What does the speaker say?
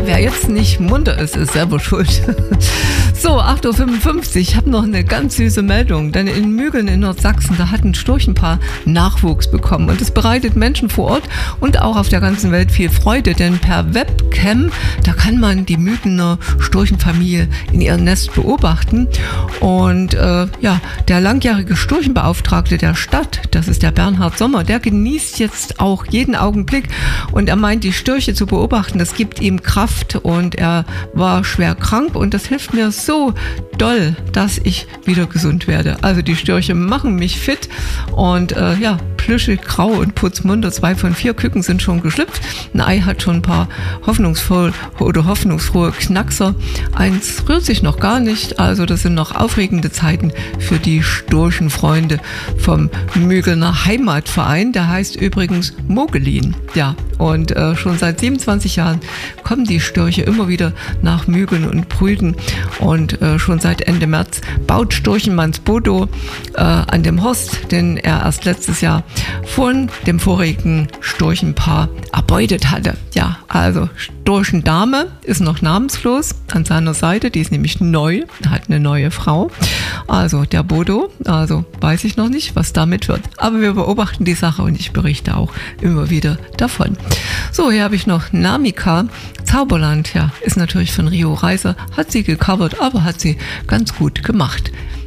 wer jetzt nicht munter ist, ist selber schuld. So, 8.55 Uhr, ich habe noch eine ganz süße Meldung, denn in Mügeln in Nordsachsen, da hat ein Storchenpaar Nachwuchs bekommen und es bereitet Menschen vor Ort und auch auf der ganzen Welt viel Freude, denn per Webcam, da kann man die Mügener Storchenfamilie in ihrem Nest beobachten und der langjährige Storchenbeauftragte der Stadt, das ist der Bernhard Sommer, der genießt jetzt auch jeden Augenblick und er meint, die Störche zu beobachten, das gibt ihm Kraft und er war schwer krank und das hilft mir so doll, dass ich wieder gesund werde. Also die Störche machen mich fit und plüschig, grau und putzmunter, 2 von 4 Küken sind schon geschlüpft. Ein Ei hat schon ein paar hoffnungsfrohe Knackser. Eins rührt sich noch gar nicht, also das sind noch aufregende Zeiten für die Storchenfreunde vom Mügelner Heimatverein, der heißt übrigens Mogelin. Ja, und schon seit 27 Jahren kommen die Störche immer wieder nach Mügeln und brüten und schon seit Ende März baut Storchenmanns Bodo an dem Horst, den er erst letztes Jahr von dem vorigen Storchenpaar erbeutet hatte. Ja, also Storchendame ist noch namenslos an seiner Seite, die ist nämlich neu, hat eine neue Frau. Also der Bodo, also weiß ich noch nicht, was damit wird. Aber wir beobachten die Sache und ich berichte auch immer wieder davon. So, hier habe ich noch Namika. Zauberland, ja, ist natürlich von Rio Reiser, hat sie gecovert, aber hat sie ganz gut gemacht.